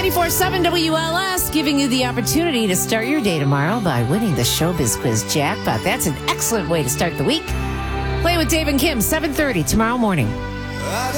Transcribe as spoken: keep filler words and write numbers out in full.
ninety-four seven W L S, giving you the opportunity to start your day tomorrow by winning the Showbiz Quiz jackpot. That's an excellent way to start the week. Play with Dave and Kim, seven thirty tomorrow morning.